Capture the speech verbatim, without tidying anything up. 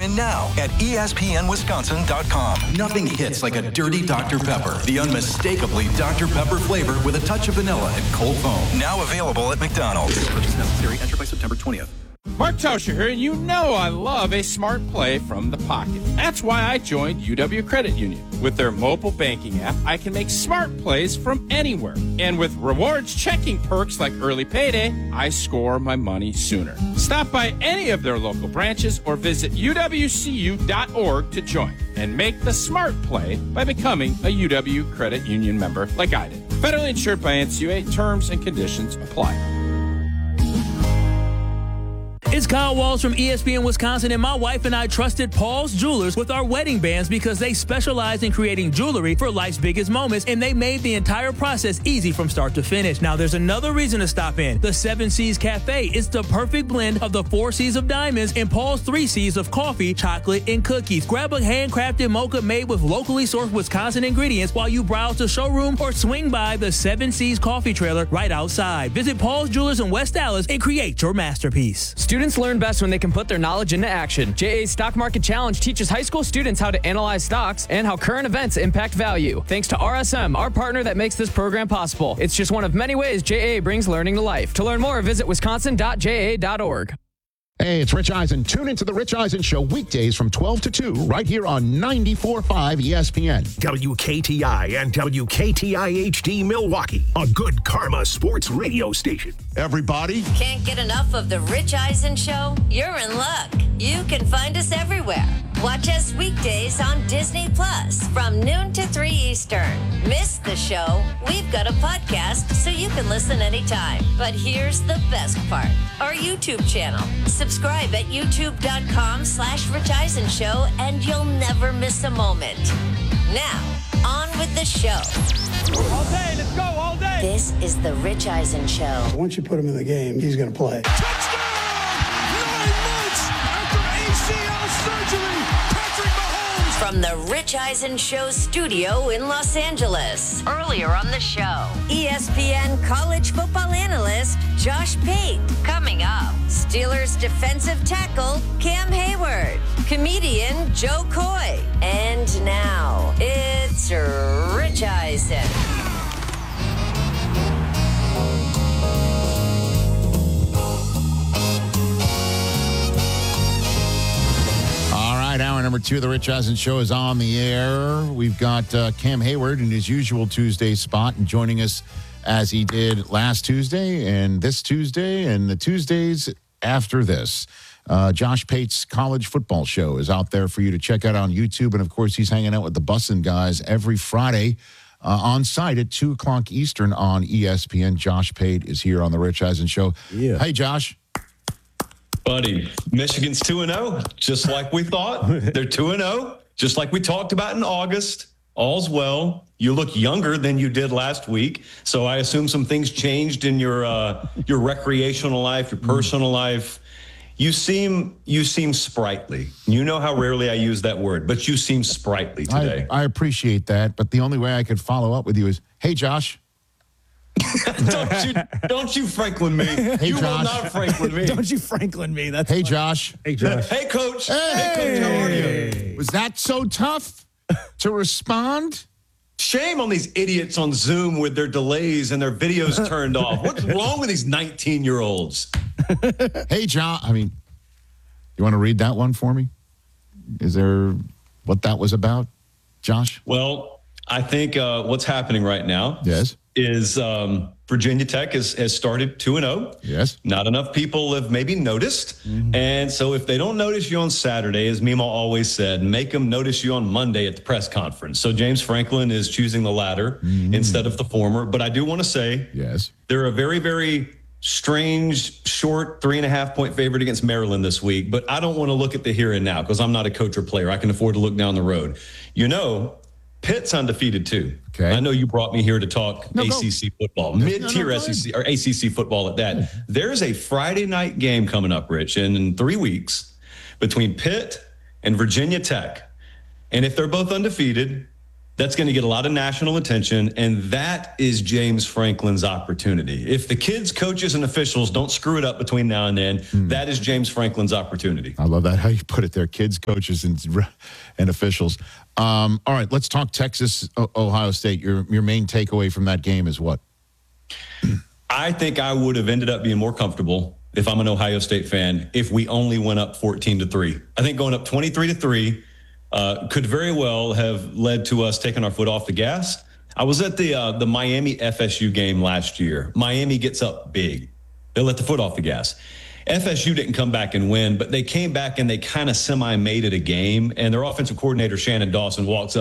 and now at E S P N Wisconsin dot com. Nothing hits like a dirty Doctor Pepper. The unmistakably Doctor Pepper flavor with a touch of vanilla and cold foam. Now available at McDonald's. Purchase necessary. Enter by September twentieth. Mark Tosher here, and you know I love a smart play from the pocket. That's why I joined U W Credit Union. With their mobile banking app, I can make smart plays from anywhere. And with rewards checking perks like early payday, I score my money sooner. Stop by any of their local branches or visit U W C U dot org to join and make the smart play by becoming a U W Credit Union member like I did. Federally insured by N C U A. Terms and conditions apply. It's Kyle Walsh from E S P N Wisconsin, and my wife and I trusted Paul's Jewelers with our wedding bands because they specialize in creating jewelry for life's biggest moments, and they made the entire process easy from start to finish. Now, there's another reason to stop in. The Seven Seas Cafe is the perfect blend of the four C's of diamonds and Paul's three C's of coffee, chocolate, and cookies. Grab a handcrafted mocha made with locally sourced Wisconsin ingredients while you browse the showroom or swing by the Seven Seas coffee trailer right outside. Visit Paul's Jewelers in West Dallas and create your masterpiece. Students learn best when they can put their knowledge into action. J A's Stock Market Challenge teaches high school students how to analyze stocks and how current events impact value. Thanks to R S M, our partner that makes this program possible. It's just one of many ways J A brings learning to life. To learn more, visit wisconsin dot j a dot org. Hey, it's Rich Eisen. Tune into the Rich Eisen Show weekdays from twelve to two right here on ninety-four point five E S P N. W K T I and W K T I H D Milwaukee, a good karma sports radio station. Everybody. Can't get enough of the Rich Eisen Show? You're in luck. You can find us everywhere. Watch us weekdays on Disney Plus from noon to three Eastern. Miss the show? We've got a podcast so you can listen anytime. But here's the best part. Our YouTube channel. Subscribe at youtube.com slash Rich Eisen Show and you'll never miss a moment. Now, on with the show. All day, let's go, all day. This is the Rich Eisen Show. Once you put him in the game, he's going to play. Touchdown! Nine months after A C L surgery, Patrick Mahomes. From the Rich Eisen Show studio in Los Angeles. Earlier on the show, E S P N college football analyst Josh Pate. Coming up, Steelers defensive tackle Cam Hayward. Comedian Joe Coy. And now, it's Rich Eisen. Hour number two of the Rich Eisen Show is on the air. We've got uh, Cam Hayward in his usual Tuesday spot and joining us as he did last Tuesday and this Tuesday and the Tuesdays after this. Uh, Josh Pate's college football show is out there for you to check out on YouTube. And, of course, he's hanging out with the Bussin' guys every Friday uh, on site at two o'clock Eastern on E S P N. Josh Pate is here on the Rich Eisen Show. Yeah. Hey, Josh. Buddy, Michigan's two and oh, just like we thought. They're two and oh, just like we talked about in August. All's well. You look younger than you did last week. So I assume some things changed in your uh, your recreational life, your personal life. You seem you seem sprightly. You know how rarely I use that word, but you seem sprightly today. I, I appreciate that, but the only way I could follow up with you is, hey, Josh. don't you don't you Franklin me. Hey, you Josh. will not Franklin me. Don't you Franklin me. That's Hey, funny. Josh. Hey, Josh. Hey, Coach. Hey. Hey, Coach, how are you? Was that so tough to respond? Shame on these idiots on Zoom with their delays and their videos turned off. What's wrong with these nineteen-year-olds? Hey, John. I mean, you want to read that one for me? Is there what that was about, Josh? Well, I think uh, what's happening right now Yes. is um, Virginia Tech has, has started two and oh. Yes. Not enough people have maybe noticed. Mm-hmm. And so if they don't notice you on Saturday, as Mima always said, make them notice you on Monday at the press conference. So James Franklin is choosing the latter mm-hmm. instead of the former. But I do want to say yes, they're a very, very strange, short three and a half point favorite against Maryland this week. But I don't want to look at the here and now because I'm not a coach or player. I can afford to look down the road. You know, Pitt's undefeated too. Okay. I know you brought me here to talk no, A C C go. football, no, mid-tier no, no, S E C or A C C football at that. Yeah. There's a Friday night game coming up, Rich, in, in three weeks between Pitt and Virginia Tech. And if they're both undefeated, That's going to get a lot of national attention, and that is James Franklin's opportunity. If the kids, coaches, and officials don't screw it up between now and then, mm. that is James Franklin's opportunity. I love that, how you put it there, kids, coaches, and, and officials. Um, all right, let's talk Texas, Ohio State. Your, your main takeaway from that game is what? I think I would have ended up being more comfortable if I'm an Ohio State fan if we only went up fourteen to three. I think going up twenty-three to three uh, could very well have led to us taking our foot off the gas. I was at the uh, the Miami F S U game last year. Miami gets up big. They let the foot off the gas. F S U didn't come back and win, but they came back and they kind of semi-made it a game. And their offensive coordinator, Shannon Dawson, walks up